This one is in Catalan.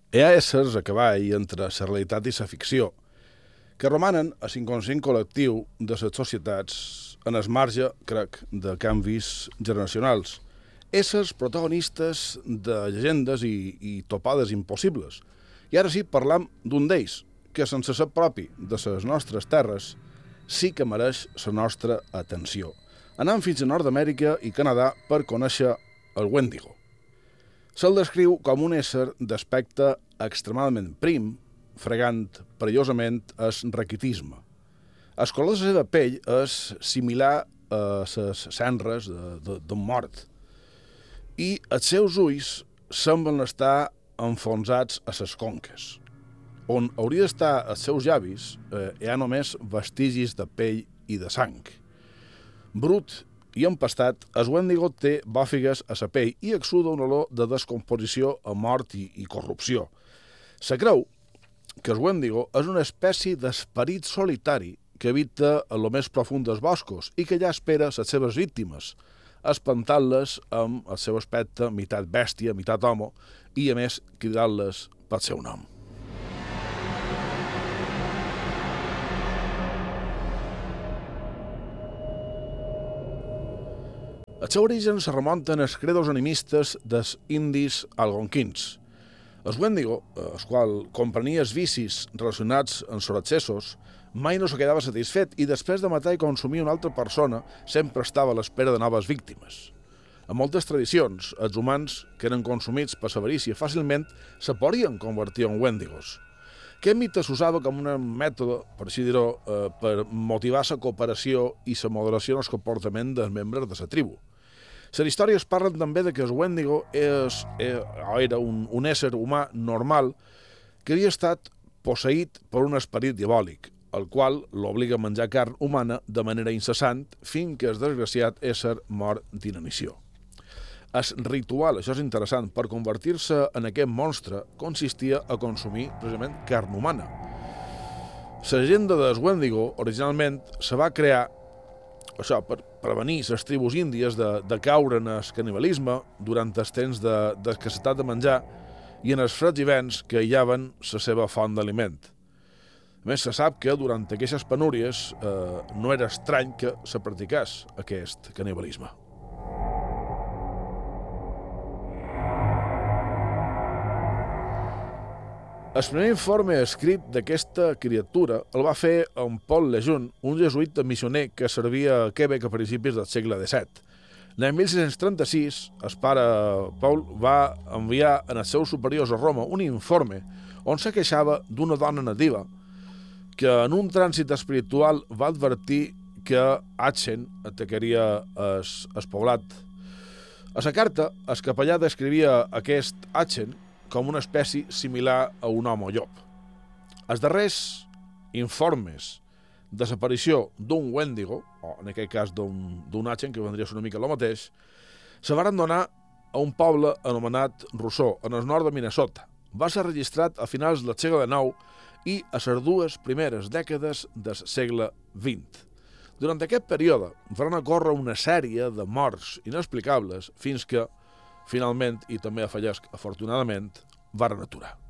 Hi ha éssers a cavall entre la realitat i la ficció, que romanen a l'inconscient col·lectiu de les societats en el marge, crec, de canvis generacionals. Éssers protagonistes de llegendes i topades impossibles. I ara sí, parlam d'un d'ells, que sense ser propi de les nostres terres, sí que mereix la nostra atenció. Anem fins a Nord-Amèrica i Canadà per conèixer el Wendigo. Se'l descriu com un ésser d'aspecte extremadament prim, fregant perillosament el raquitisme. El color de la seva pell és similar a les cendres d'un mort i els seus ulls semblen estar enfonsats a les conques. On hauria d'estar els seus llavis hi ha només vestigis de pell i de sang. Brut i empastat, el Wendigo té bòfigues a la pell i exuda una olor de descomposició a mort i corrupció. Se creu que el Wendigo és una espècie d'esperit solitari que habita en lo més profund dels boscos i que ja espera les seves víctimes, espantant-les amb el seu aspecte meitat bèstia, meitat home, i a més cridant-les pel seu nom. Els seus orígens se remunten als credos animistes dels indis algonquins. El Wendigo, el qual comprenia els vicis relacionats amb els excessos, mai no se quedava satisfet i després de matar i consumir una altra persona sempre estava a l'espera de noves víctimes. En moltes tradicions, els humans que eren consumits per l'avarícia fàcilment se podien convertir en Wendigos. Aquest mite s'usava com un mètode, per així dir-ho, per motivar la cooperació i la moderació en el comportament dels membres de la tribu. Les històries parlen també de que el Wendigo era un ésser humà normal que havia estat posseït per un esperit diabòlic, el qual l'obliga a menjar carn humana de manera incessant fins que el desgraciat ésser mor d'inanició. El ritual, això és interessant, per convertir-se en aquest monstre consistia a consumir precisament carn humana. La llegenda del Wendigo originalment se va crear per prevenir les tribus índies de caure en el canibalisme durant els temps d'escassetat de menjar i en els freds hiverns que aïllaven la seva font d'aliment. A més, se sap que durant aquestes penúries no era estrany que se practicés aquest canibalisme. El primer informe escrit d'aquesta criatura el va fer en Paul Lejeune, un jesuïta missioner que servia a Quebec a principis del segle XVII. L'any 1636, el pare Paul va enviar als seus superiors a Roma un informe on se queixava d'una dona nativa que en un trànsit espiritual va advertir que Atchen atacaria el poblat. A la carta, el capellà descrivia aquest Atchen com una espècie similar a un home llop. Els darrers informes de l'aparició d'un Wendigo, o en aquest cas d'un Atchen, que vendria a ser una mica el mateix, se varen donar a un poble anomenat Rousseau, en el nord de Minnesota. Va ser registrat a finals del segle XIX i a les dues primeres dècades del segle XX. Durant aquest període van ocórrer una sèrie de morts inexplicables fins que finalment, i també afegesc afortunadament, varen aturar.